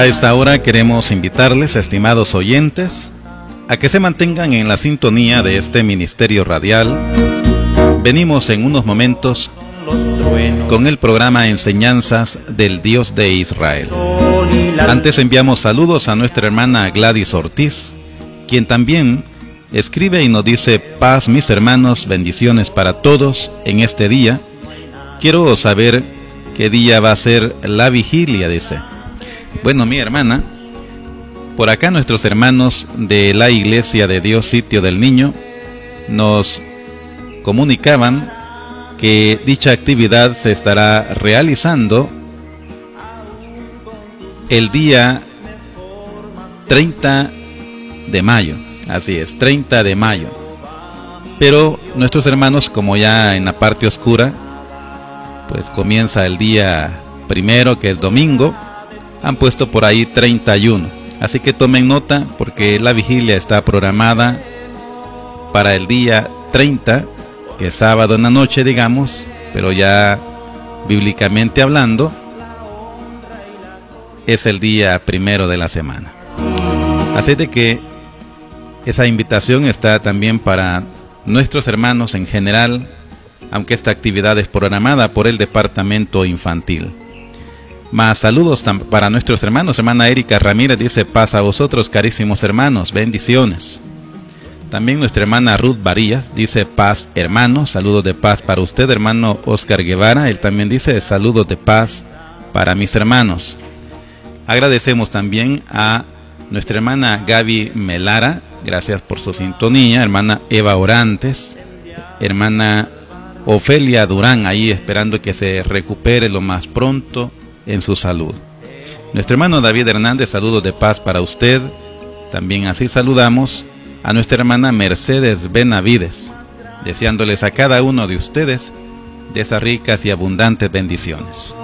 A esta hora queremos invitarles, estimados oyentes, a que se mantengan en la sintonía de este ministerio radial. Venimos en unos momentos con el programa Enseñanzas del Dios de Israel. Antes enviamos saludos a nuestra hermana Gladys Ortiz, quien también escribe y nos dice: paz, mis hermanos, bendiciones para todos en este día. Quiero saber qué día va a ser la vigilia, dice. Bueno, mi hermana, por acá nuestros hermanos de la Iglesia de Dios Sitio del Niño nos comunicaban que dicha actividad se estará realizando el día 30 de mayo. Así es, 30 de mayo. Pero nuestros hermanos, como ya en la parte oscura, pues comienza el día primero, que es domingo, han puesto por ahí 31. Así que tomen nota, porque la vigilia está programada para el día 30, que es sábado en la noche, digamos, pero ya bíblicamente hablando, es el día primero de la semana. Así de que esa invitación está también para nuestros hermanos en general, aunque esta actividad es programada por el departamento infantil. Más saludos para nuestros hermanos. Hermana Erika Ramírez dice: paz a vosotros, carísimos hermanos, bendiciones. También nuestra hermana Ruth Varillas dice: paz, hermanos, saludos de paz para usted. Hermano Oscar Guevara, él también dice: saludos de paz para mis hermanos. Agradecemos también a nuestra hermana Gaby Melara, gracias por su sintonía. Hermana Eva Orantes, hermana Ofelia Durán, ahí esperando que se recupere lo más pronto en su salud. Nuestro hermano David Hernández, saludos de paz para usted. También así saludamos a nuestra hermana Mercedes Benavides, deseándoles a cada uno de ustedes de esas ricas y abundantes bendiciones.